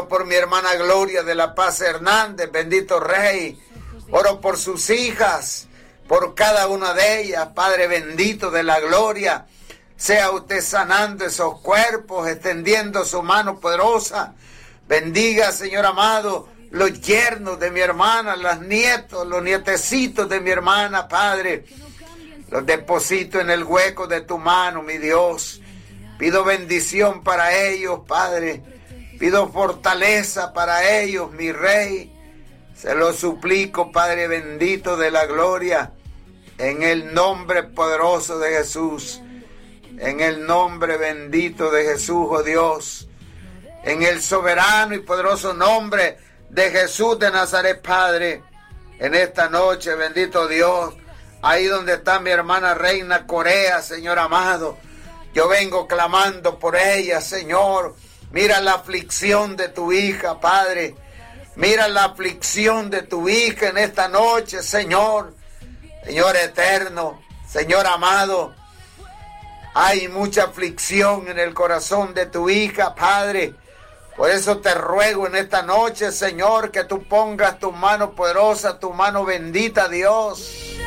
por mi hermana Gloria de la Paz Hernández, bendito Rey. Oro por sus hijas, por cada una de ellas, Padre bendito de la gloria. Sea usted sanando esos cuerpos, extendiendo su mano poderosa. Bendiga, Señor amado, los yernos de mi hermana, los nietos, los nietecitos de mi hermana, Padre. Los deposito en el hueco de tu mano, mi Dios. Pido bendición para ellos, Padre. Pido fortaleza para ellos, mi Rey. Se lo suplico, Padre bendito de la gloria, en el nombre poderoso de Jesús. En el nombre bendito de Jesús, oh Dios. En el soberano y poderoso nombre de Jesús de Nazaret, Padre. En esta noche, bendito Dios, ahí donde está mi hermana Reina Corea, Señor amado, yo vengo clamando por ella, Señor. Mira la aflicción de tu hija, Padre. Mira la aflicción de tu hija en esta noche, Señor. Señor eterno, Señor amado, hay mucha aflicción en el corazón de tu hija, Padre. Por eso te ruego en esta noche, Señor, que tú pongas tu mano poderosa, tu mano bendita, Dios.